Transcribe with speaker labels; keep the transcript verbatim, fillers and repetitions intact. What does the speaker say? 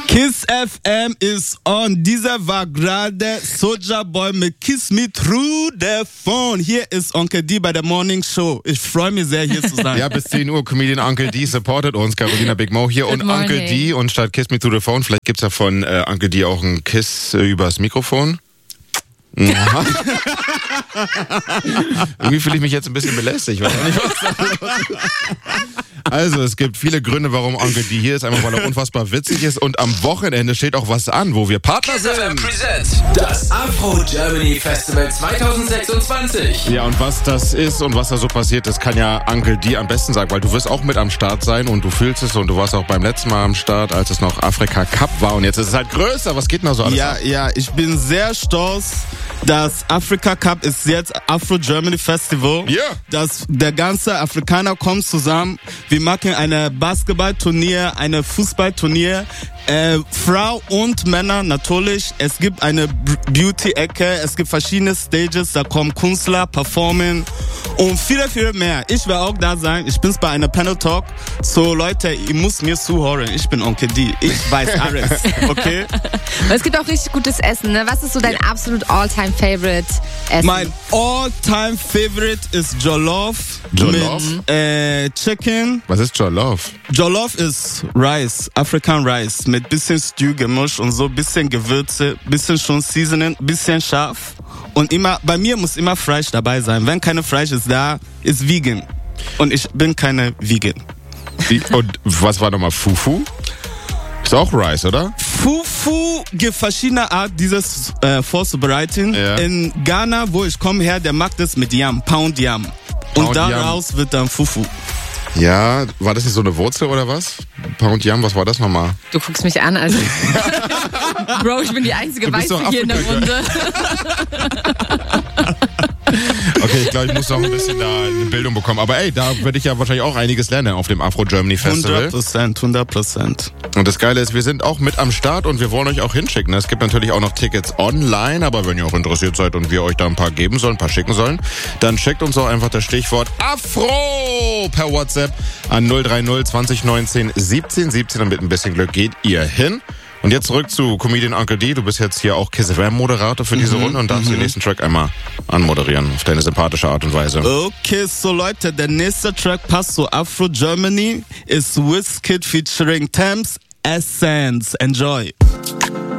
Speaker 1: Kiss F M ist on. Dieser war gerade Soulja Boy mit Kiss Me Through the Phone. Hier ist Onkel D bei der Morning Show. Ich freue mich sehr, hier zu sein.
Speaker 2: Ja, bis zehn Uhr, Comedian Onkel D supportet uns. Carolina Big Mo hier
Speaker 3: Good
Speaker 2: und
Speaker 3: morning.
Speaker 2: Onkel D. Und statt Kiss Me Through the Phone, vielleicht gibt's ja von äh, Onkel D auch einen Kiss äh, übers Mikrofon. Ja. Irgendwie fühle ich mich jetzt ein bisschen belästigt. Ich weiß auch nicht, was da los ist. Also, es gibt viele Gründe, warum Onkel D hier ist. Einmal, weil er unfassbar witzig ist. Und am Wochenende steht auch was an, wo wir Partner
Speaker 4: Kiss F M
Speaker 2: sind.
Speaker 4: presents das Afro Germany Festival zwanzig sechsundzwanzig.
Speaker 2: Ja, und was das ist und was da so passiert, das kann ja Onkel D am besten sagen, weil du wirst auch mit am Start sein und du fühlst es und du warst auch beim letzten Mal am Start, als es noch Afrika Cup war und jetzt ist es halt größer. Was geht denn da so alles
Speaker 1: Ja,
Speaker 2: ab?
Speaker 1: ja, ich bin sehr stolz, dass Afrika Cup ist jetzt Afro Germany Festival.
Speaker 2: Ja.
Speaker 1: Dass der ganze Afrikaner kommt zusammen. Wir machen eine Basketballturnier, eine Fußballturnier. Äh, Frau und Männer natürlich. Es gibt eine Beauty-Ecke, es gibt verschiedene Stages, da kommen Künstler, performen und viele, viele mehr. Ich werde auch da sein. Ich bin bei einer Panel Talk. So Leute, ihr müsst mir zuhören. Ich bin Onkel D. Ich weiß alles. Okay?
Speaker 3: Aber es gibt auch richtig gutes Essen, ne? Was ist so dein absolut all-time-favorite Essen?
Speaker 1: Mein all-time favorite ist Jollof,
Speaker 2: Jollof?
Speaker 1: mit äh, Chicken.
Speaker 2: Was ist Jollof?
Speaker 1: Jollof ist Rice, African Rice, mit bisschen Stew gemischt und so, bisschen Gewürze, bisschen schon Seasoning, bisschen scharf. Und immer, bei mir muss immer Fleisch dabei sein. Wenn keine Fleisch ist da, ist vegan. Und ich bin keine Vegan.
Speaker 2: Die, und was war nochmal Fufu? Ist auch Rice, oder?
Speaker 1: Fufu gibt verschiedene Art, dieses äh, vorzubereiten.
Speaker 2: Ja.
Speaker 1: In Ghana, wo ich komme her, der macht das mit Yam, Pound Yam.
Speaker 2: Pound
Speaker 1: Und daraus wird dann Fufu.
Speaker 2: Ja, war das nicht so eine Wurzel oder was? Pound Yam, was war das nochmal?
Speaker 3: Du guckst mich an, also. Bro, ich bin die einzige
Speaker 2: Du bist
Speaker 3: Weiße
Speaker 2: doch
Speaker 3: hier in der
Speaker 2: Afrika-
Speaker 3: Runde.
Speaker 2: Okay, ich glaube, ich muss noch ein bisschen da eine Bildung bekommen. Aber ey, da würde ich ja wahrscheinlich auch einiges lernen auf dem Afro Germany Festival.
Speaker 1: hundert Prozent, hundert Prozent.
Speaker 2: Und das Geile ist, wir sind auch mit am Start und wir wollen euch auch hinschicken. Es gibt natürlich auch noch Tickets online, aber wenn ihr auch interessiert seid und wir euch da ein paar geben sollen, ein paar schicken sollen, dann schickt uns auch einfach das Stichwort Afro per WhatsApp an null drei null zwanzig neunzehn siebzehn siebzehn und mit ein bisschen Glück geht ihr hin. Und jetzt zurück zu Comedian Onkel D. Du bist jetzt hier auch Kiss F M Moderator für diese Runde und darfst den nächsten Track einmal anmoderieren auf deine sympathische Art und Weise.
Speaker 1: Okay, so Leute, der nächste Track passt zu Afro Germany, ist Wizkid featuring Thames Essence. Enjoy.